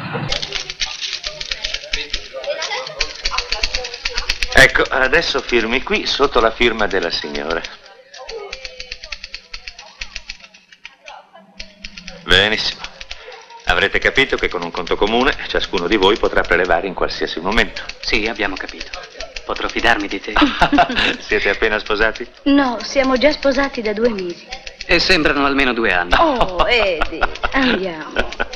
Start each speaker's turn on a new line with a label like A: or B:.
A: Ecco, adesso firmi qui sotto la firma della signora. Benissimo. Avrete capito che con un conto comune ciascuno di voi potrà prelevare in qualsiasi momento.
B: Sì, abbiamo capito. Potrò fidarmi di te?
A: Siete appena sposati?
C: No, siamo già sposati da 2 mesi.
B: E sembrano almeno 2 anni.
C: Oh, Eddie, andiamo.